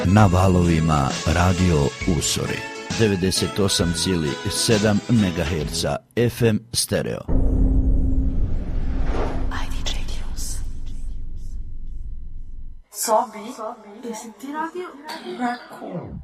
Na valovima Radio Usori 98,7 MHz FM stereo. Sobi e senti radio Raccoon.